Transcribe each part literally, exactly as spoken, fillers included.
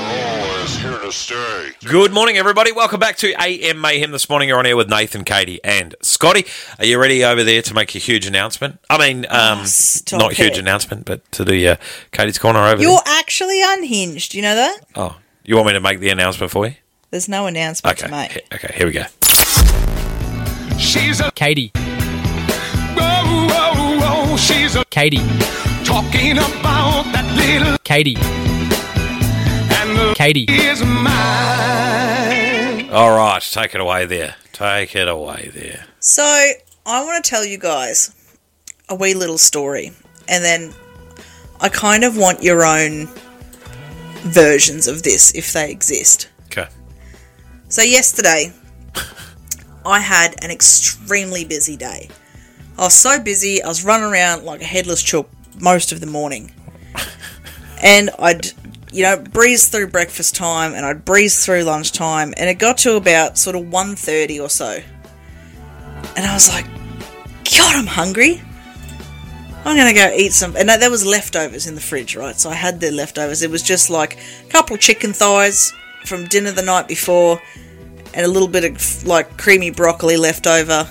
roll is here to stay. Good morning, everybody. Welcome back to A M Mayhem this morning. You're on air with Nathan, Katie, and Scotty. Are you ready over there to make a huge announcement? I mean, um, Oh, not a huge it. announcement, but to do uh, Katie's Corner over You're there. actually unhinged. You know that? Oh, you want me to make the announcement for you? There's no announcement Okay. to make. he- Okay, here we go. She's a Katie, whoa, whoa, whoa. She's a Katie, talking about that little Katie, and the Katie. is mine. All right, take it away there. Take it away there. So, I want to tell you guys a wee little story. And then I kind of want your own versions of this, if they exist. Okay. So, yesterday, I had an extremely busy day. I was so busy, I was running around like a headless chook most of the morning. And I'd, you know, breeze through breakfast time and I'd breeze through lunchtime, and it got to about sort of one thirty or so. And I was like, God, I'm hungry. I'm going to go eat some. And there was leftovers in the fridge, right? So I had the leftovers. It was just like a couple of chicken thighs from dinner the night before and a little bit of like creamy broccoli left over.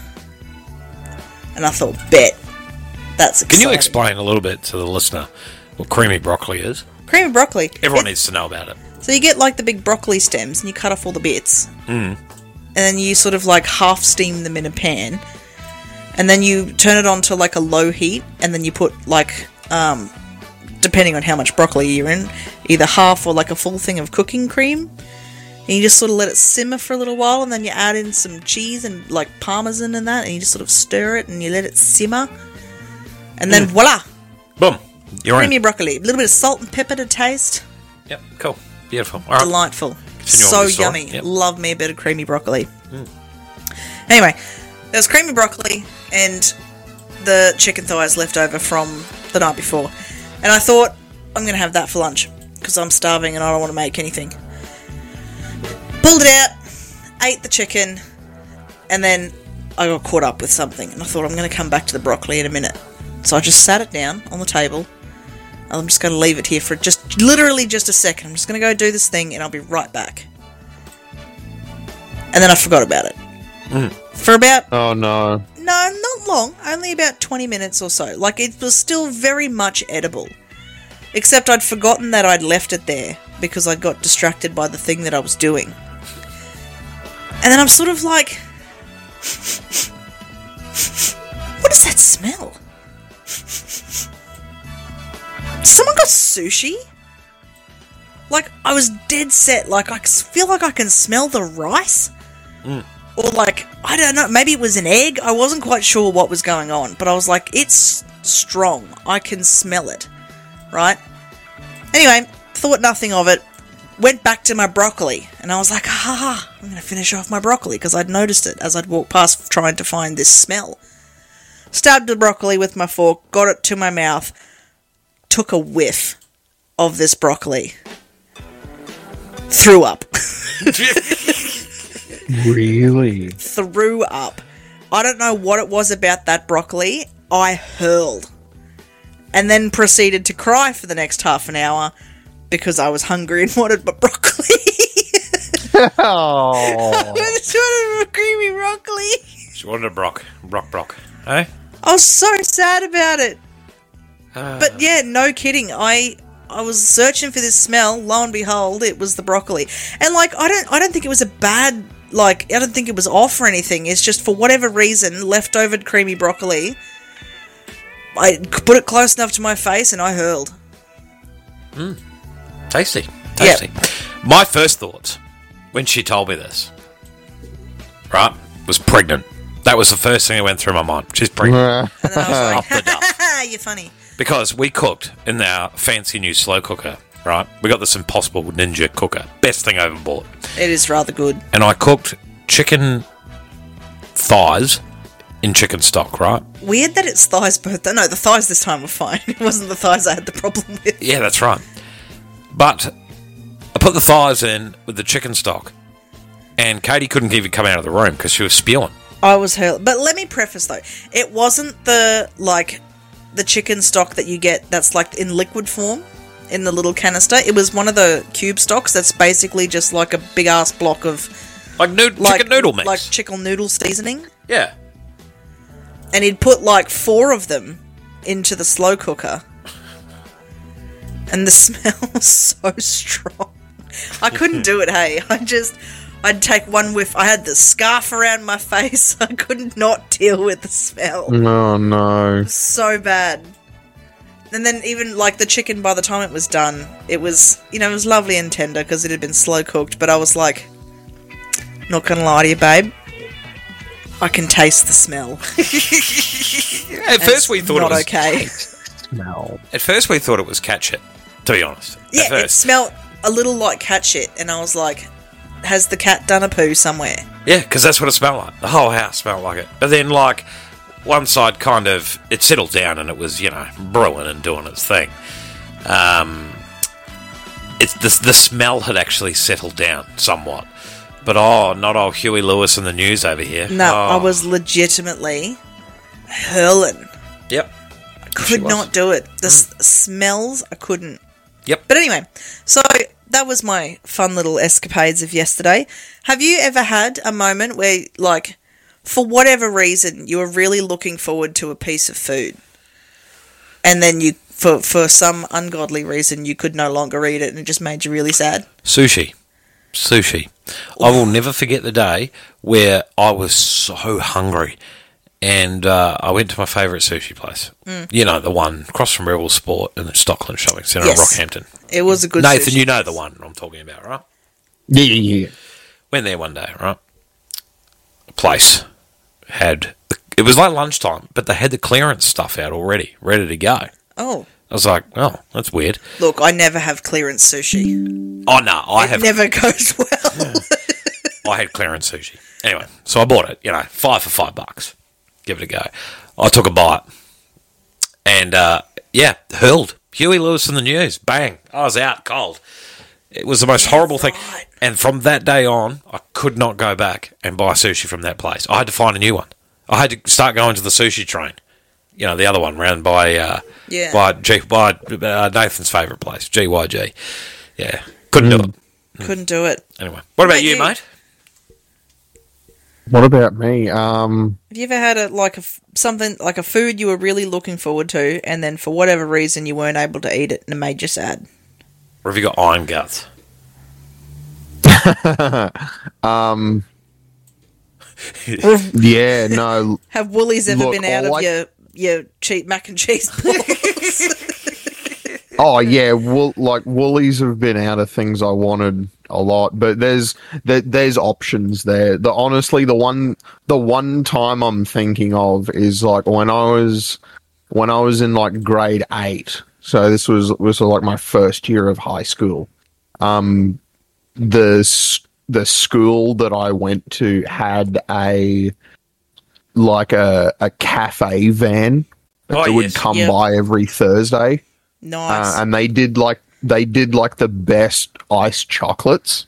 And I thought, bet. That's exciting. Can you explain a little bit to the listener what creamy broccoli is? Creamy broccoli. Everyone It- needs to know about it. So you get like the big broccoli stems and you cut off all the bits. Mm. And then you sort of like half steam them in a pan. And then you turn it on to like a low heat. And then you put like, um, depending on how much broccoli you're in, either half or like a full thing of cooking cream. And you just sort of let it simmer for a little while. And then you add in some cheese and like parmesan and that. And you just sort of stir it and you let it simmer. And then Mm. voila! Boom. You're Creamy in. broccoli. A little bit of salt and pepper to taste. Yep, cool. Beautiful. All right. Delightful. Continue on So with the story. yummy. Yep. Love me a bit of creamy broccoli. Anyway, there was creamy broccoli and the chicken thighs left over from the night before. And I thought, I'm going to have that for lunch because I'm starving and I don't want to make anything. Pulled it out, ate the chicken, and then I got caught up with something. And I thought, I'm going to come back to the broccoli in a minute. So I just sat it down on the table. I'm just going to leave it here for just literally just a second. I'm just going to go do this thing and I'll be right back. And then I forgot about it. Mm. For about, Oh no. no, not long, only about twenty minutes or so. Like, it was still very much edible. Except I'd forgotten that I'd left it there because I got distracted by the thing that I was doing. And then I'm sort of like, what is that smell? Someone got sushi? Like, I was dead set. Like, I feel like I can smell the rice. Mm. Or, like, I don't know. Maybe it was an egg. I wasn't quite sure what was going on. But I was like, it's strong. I can smell it. Right? Anyway, thought nothing of it. Went back to my broccoli. And I was like, ah, I'm going to finish off my broccoli. Because I'd noticed it as I'd walked past trying to find this smell. Stabbed the broccoli with my fork. Got it to my mouth. Took a whiff of this broccoli. Threw up. Really? Threw up. I don't know what it was about that broccoli. I hurled. And then proceeded to cry for the next half an hour because I was hungry and wanted my broccoli. Oh. I just wanted a creamy broccoli. She wanted a brock. Brock, brock. Eh? I was so sad about it. Uh, But yeah, no kidding. I I was searching for this smell. Lo and behold, it was the broccoli. And like, I don't I don't think it was a bad, like, I don't think it was off or anything. It's just for whatever reason, leftover creamy broccoli. I put it close enough to my face and I hurled. Tasty. Tasty. My first thoughts when she told me this, right, was pregnant. That was the first thing that went through my mind. She's pregnant. And then I was Off the like, duff. you're funny. Because we cooked in our fancy new slow cooker, right? We got this Impossible Ninja cooker. Best thing I ever bought. It is rather good. And I cooked chicken thighs in chicken stock, right? Weird that it's thighs both. No, the thighs this time were fine. It wasn't the thighs I had the problem with. Yeah, that's right. But I put the thighs in with the chicken stock, and Katie couldn't even come out of the room because she was spewing. I was hurt. But let me preface though, it wasn't the like the chicken stock that you get that's like in liquid form. in the little canister. It was one of the cube stocks that's basically just like a big ass block of Like, nood- like, chicken noodle mix. like chicken noodle seasoning. yeah. And he'd put like four of them into the slow cooker. And the smell was so strong. I couldn't do it, hey. I just, I'd take one whiff. I had the scarf around my face. I could not deal with the smell. Oh, no. So bad. And then even like the chicken, by the time it was done, it was, you know, it was lovely and tender because it had been slow cooked. But I was like, not gonna lie to you, babe, I can taste the smell. At first we thought it not was okay. Smell. At first we thought it was cat shit, to be honest. At Yeah, it first. smelled a little like cat shit, and I was like, has the cat done a poo somewhere? Yeah, because that's what it smelled like. The whole house smelled like it. But then, like, one side kind of, it settled down and it was, you know, brewing and doing its thing. Um, it's the, the smell had actually settled down somewhat. But, oh, not old Huey Lewis in the news over here. No, oh. I was legitimately hurling. Yep. Could was. not do it. The Mm. s- smells, I couldn't. Yep. But anyway, so that was my fun little escapades of yesterday. Have you ever had a moment where, like, for whatever reason, you were really looking forward to a piece of food, and then you, for for some ungodly reason, you could no longer eat it, and it just made you really sad? Sushi. Sushi. I will never forget the day where I was so hungry and uh, I went to my favourite sushi place. Mm. You know, the one across from Rebel Sport in the Stockland Shopping Centre Yes. in Rockhampton. It was a good Nathan, sushi you know place. the one I'm talking about, right? Yeah, yeah, yeah. Went there one day, right? The place had... It was like lunchtime, but they had the clearance stuff out already, ready to go. Oh, I was like, oh, that's weird. look, I never have clearance sushi. Oh, no, I It have... never goes well. I had clearance sushi. Anyway, so I bought it, you know, five for five bucks. Give it a go. I took a bite. And, uh, yeah, hurled. Huey Lewis in the news. Bang. I was out cold. It was the most horrible thing. right. And from that day on, I could not go back and buy sushi from that place. I had to find a new one. I had to start going to the sushi train. You know, the other one ran by, uh, Yeah. by, G, by uh, Nathan's favourite place, G Y G. Yeah. Couldn't do it. Couldn't do it. Anyway. What about about you, you? mate? What about me? Um, Have you ever had a like a f- something like a food you were really looking forward to, and then for whatever reason you weren't able to eat it, and it made you sad? Or have you got iron guts? um, Or yeah, no. have Woolies ever Look, been out I of like- your your cheap mac and cheese balls? Oh yeah, wool, like Woolies have been out of things I wanted a lot, but there's there, there's options there. The honestly, the one the one time I'm thinking of is like when I was when I was in like grade eight. So this was was like my first year of high school. Um, the s- the school that I went to had a like a a cafe van Oh, that would yes. come Yep. by every Thursday. Nice. Uh, and they did like they did like the best iced chocolates.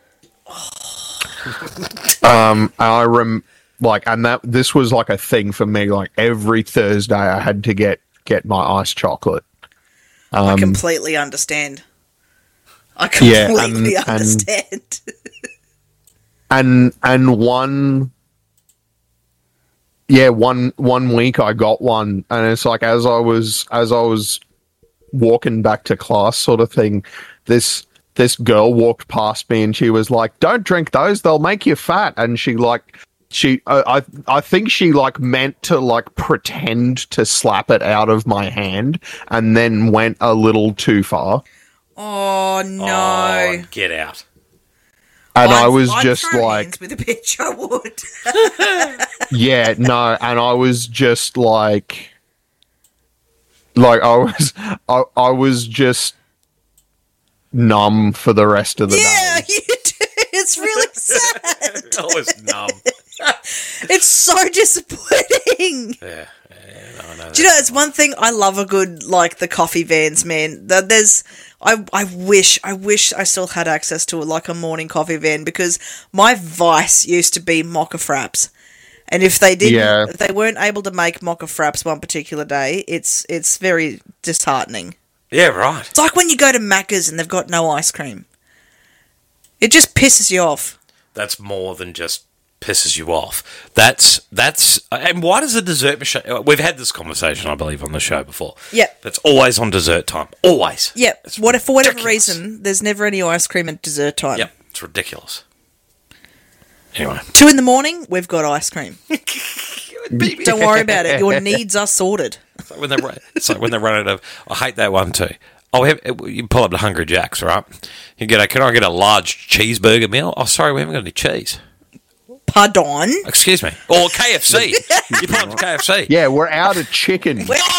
um, I rem like, and that this was like a thing for me. Like every Thursday, I had to get get my iced chocolate. I Um, completely understand. I Yeah, completely and- and- understand. and and one, yeah, one one week I got one, and it's like as I was as I was walking back to class, sort of thing. This this girl walked past me and she was like, "Don't drink those; they'll make you fat." And she like she uh, I I think she like meant to like pretend to slap it out of my hand, and then went a little too far. Oh no! Oh, get out. And I I'd- was I'd just throw like, hands with a bitch. I would. yeah, no, and I was just like, like I was, I, I was just numb for the rest of the Yeah, day. you do. It's really sad. I was numb. It's so disappointing. Yeah. yeah no, I know Do you know, it's one thing I love a good, like, the coffee vans, man. Th- There's, I, I wish, I wish I still had access to, like, a morning coffee van, because my vice used to be mocha fraps. And if they didn't, Yeah. if they weren't able to make mocha fraps one particular day, it's, it's very disheartening. Yeah, right. It's like when you go to Macca's and they've got no ice cream. It just pisses you off. That's more than just pisses you off. That's that's and why does the dessert machine? We've had this conversation, I believe, on the show before. Yep. It's always on dessert time. Always. Yep. It's What if for whatever ridiculous. reason there's never any ice cream at dessert time? Yep. It's ridiculous. Anyway, Two in the morning, we've got ice cream. Don't worry about it. Your needs are sorted. it's like when they run, it's like when they run out of. I hate that one too. Oh, we have, you pull up to Hungry Jack's, right? You get a. Can I get a large cheeseburger meal? Oh, sorry, we haven't got any cheese. Pardon? Excuse me. Or K F C. You pull up to K F C. Yeah, we're out of chicken.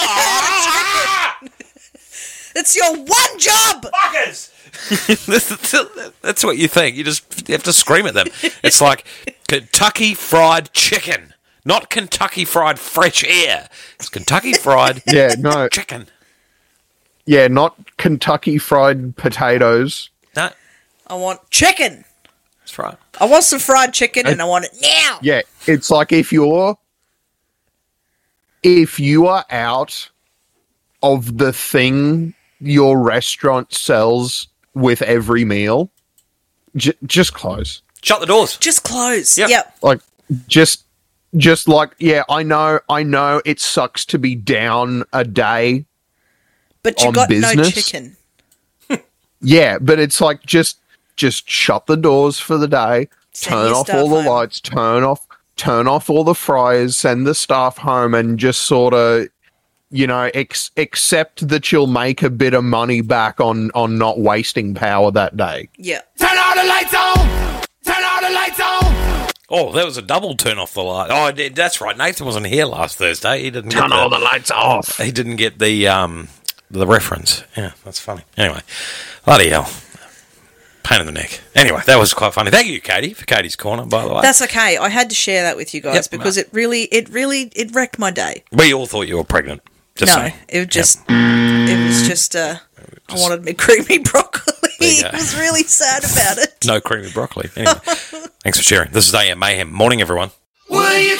It's your one job. Fuckers! That's what you think. You just you have to scream at them. It's like Kentucky Fried Chicken, not Kentucky Fried Fresh Air. It's Kentucky Fried Yeah, no. Chicken. Yeah, not Kentucky Fried Potatoes. No, I want chicken. that's right. I want some fried chicken and I want it now. Yeah, it's like if you're if you are out of the thing your restaurant sells with every meal, j- just close. Shut the doors. Just close. Yep. Yep. Like just just like yeah, I know I know it sucks to be down a day. But you On got no business? chicken. Yeah, but it's like just just shut the doors for the day, Send turn your off staff all the home. lights, turn off turn off all the fryers, send the staff home, and just sort of, you know, ex- accept that you'll make a bit of money back on on not wasting power that day. Yeah. Turn all the lights on! Turn all the lights on! Oh, there was a double turn off the light. Oh, I did- that's right. Nathan wasn't here last Thursday. He didn't Turn get all the lights off. He didn't get the um the reference. Yeah, that's funny. Anyway, bloody hell. Pain in the neck. Anyway, that was quite funny. Thank you, Katie, for Katie's Corner, by the way. That's okay. I had to share that with you guys Yep. because it really, it really, it wrecked my day. We all thought you were pregnant. Just no, saying. it was just, it was just, uh, I wanted me creamy broccoli. There you I go. was really sad about it. No creamy broccoli. Anyway, thanks for sharing. This is A M Mayhem. Morning, everyone. Will you